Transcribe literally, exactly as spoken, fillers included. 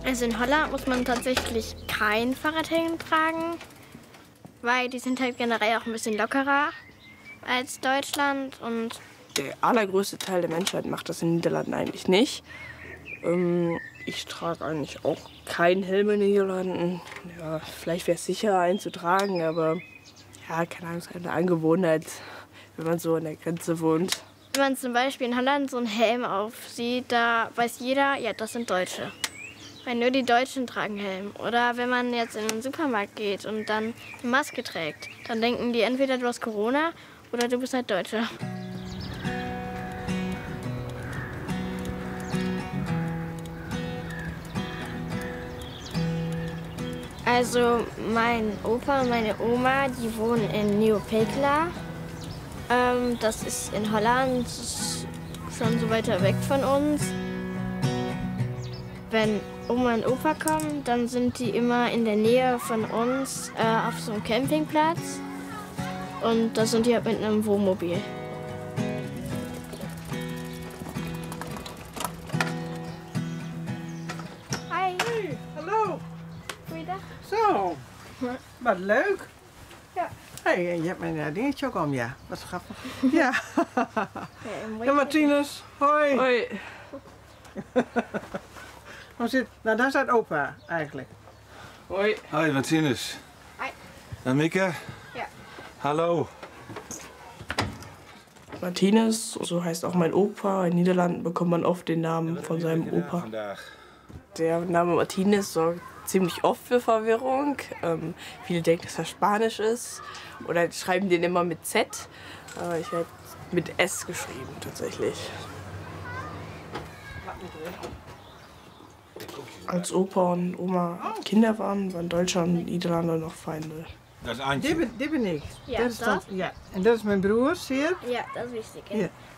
Also in Holland muss man tatsächlich keinen Fahrradhelm tragen, weil die sind halt generell auch ein bisschen lockerer als Deutschland. Und der allergrößte Teil der Menschheit macht das in den Niederlanden eigentlich nicht. Ähm, ich trage eigentlich auch keinen Helm in den Niederlanden. Ja, vielleicht wäre es sicherer, einen zu tragen, aber ja, keine Ahnung, es ist eine Angewohnheit, wenn man so an der Grenze wohnt. Wenn man zum Beispiel in Holland so einen Helm aufsieht, da weiß jeder, ja, das sind Deutsche. Weil nur die Deutschen tragen Helm. Oder wenn man jetzt in den Supermarkt geht und dann eine Maske trägt, dann denken die entweder du hast Corona oder du bist halt Deutscher. Also mein Opa und meine Oma, die wohnen in Nieuw-Pekela. Ähm, das ist in Holland, das ist schon so weiter weg von uns. Wenn Oma und Opa kommen, dann sind die immer in der Nähe von uns äh, auf so einem Campingplatz. Und da sind die halt mit einem Wohnmobil. Hi. Hey, hallo. Goeiedag. Zo, wat leuk. Ja. Hey, je hebt mijn uh, dingetje ook om, ja. Wat grappig. Ja. Ja, En Martinus, hoi. Hoi. Hoe zit, nou, daar staat opa eigenlijk. Hoi. Hi Martinus. Hi. En Mieke? Ja. Hallo. Martinus, so heißt auch mein Opa. In den Niederlanden bekommt man oft den Namen von seinem Opa. Der Name Martinus sorgt ziemlich oft für Verwirrung. Ähm, viele denken, dass er Spanisch ist oder schreiben den immer mit Z. Aber ich habe mit S geschrieben tatsächlich. Als Opa und Oma Kinder waren, waren Deutschland und Niederlande noch Feinde. Dat is Antje. Dit ben, dit ben ik. Ja, dat is dat? ja. En dat is mijn broer, zie je? Ja, dat wist ik. Hè? Ja.